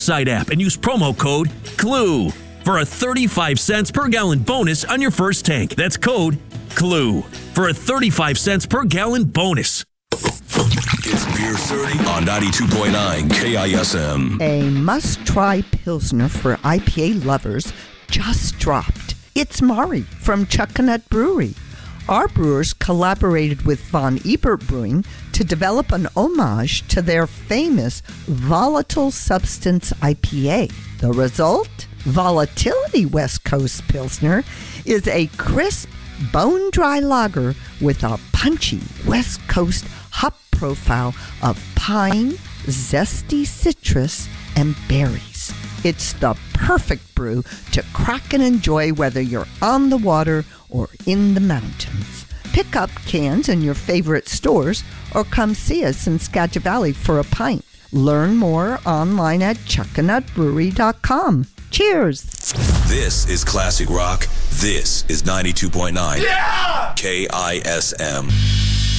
site app and use promo code CLUE for a 35 cents per gallon bonus on your first tank. That's code CLUE for a 35 cents per gallon bonus. It's Beer 30 on 92.9 KISM. A must-try Pilsner for IPA lovers just dropped. It's Mari from Chuckanut Brewery. Our brewers collaborated with Von Ebert Brewing to develop an homage to their famous Volatile Substance IPA. The result? Volatility West Coast Pilsner is a crisp, bone-dry lager with a punchy West Coast hop profile of pine, zesty citrus, and berries. It's the perfect brew to crack and enjoy whether you're on the water or in the mountains. Pick up cans in your favorite stores or come see us in Skagit Valley for a pint. Learn more online at chuckanutbrewery.com. Cheers! This is Classic Rock. This is 92.9 KISM.